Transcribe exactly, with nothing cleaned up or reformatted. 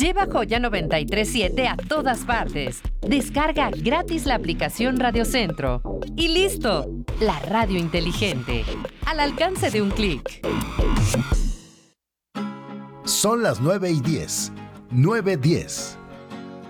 Lleva Joya noventa y tres siete a todas partes. Descarga gratis la aplicación Radio Centro. Y listo, la radio inteligente, al alcance de un clic. Son las nueve y diez. nueve diez.